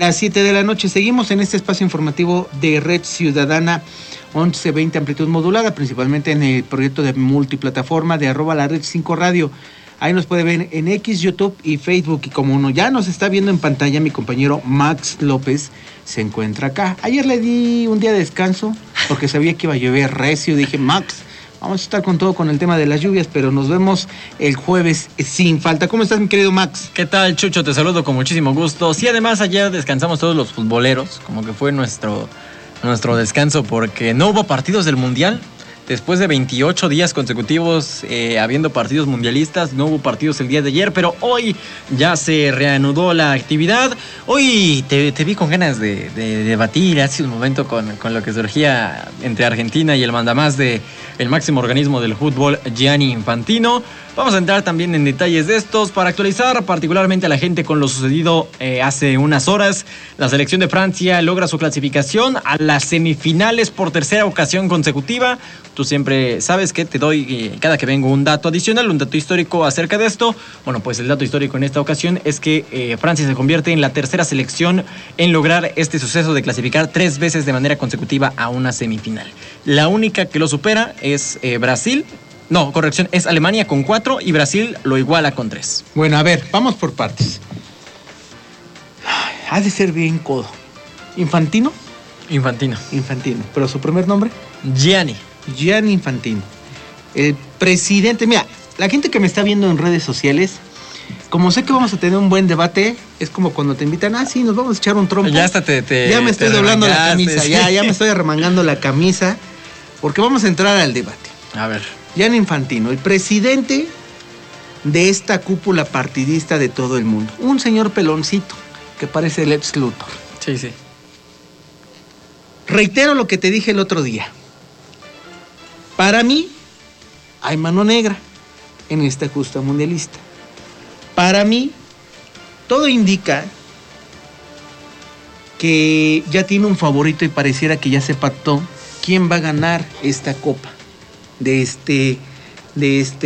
Las 7 de la noche seguimos en este espacio informativo de Red Ciudadana 1120 amplitud modulada, principalmente en el proyecto de multiplataforma de @lared5 radio. Ahí nos puede ver en X, YouTube y Facebook. Y como uno ya nos está viendo en pantalla, mi compañero Max López se encuentra acá. Ayer le di un día de descanso porque sabía que iba a llover recio. Dije, Max, vamos a estar con todo con el tema de las lluvias, pero nos vemos el jueves sin falta. ¿Cómo estás, mi querido Max? ¿Qué tal, Chucho? Te saludo con muchísimo gusto. Sí, además ayer descansamos todos los futboleros, como que fue nuestro descanso porque no hubo partidos del Mundial. Después de 28 días consecutivos habiendo partidos mundialistas, no hubo partidos el día de ayer, pero hoy ya se reanudó la actividad. Hoy te vi con ganas de debatir hace un momento con lo que surgía entre Argentina y el mandamás del máximo organismo del fútbol, Gianni Infantino. Vamos a entrar también en detalles de estos para actualizar particularmente a la gente con lo sucedido hace unas horas. La selección de Francia logra su clasificación a las semifinales por tercera ocasión consecutiva. Tú siempre sabes que te doy cada que vengo un dato adicional, un dato histórico acerca de esto. Bueno, pues el dato histórico en esta ocasión es que Francia se convierte en la tercera selección en lograr este suceso de clasificar 3 veces de manera consecutiva a una semifinal. La única que lo supera es Brasil. No, corrección, es Alemania con 4 y Brasil lo iguala con 3. Bueno, a ver, vamos por partes. Ha de ser bien codo. ¿Infantino? Infantino. ¿Pero su primer nombre? Gianni Infantino. El presidente, mira, la gente que me está viendo en redes sociales, como sé que vamos a tener un buen debate, es como cuando te invitan, sí, nos vamos a echar un trompo. Ya hasta ya me estoy doblando la camisa, sí. ya me estoy arremangando la camisa, porque vamos a entrar al debate. A ver. Gianni Infantino, el presidente de esta cúpula partidista de todo el mundo. Un señor peloncito que parece Lex Luthor. Sí. Reitero lo que te dije el otro día. Para mí, hay mano negra en esta justa mundialista. Para mí, todo indica que ya tiene un favorito y pareciera que ya se pactó quién va a ganar esta copa de este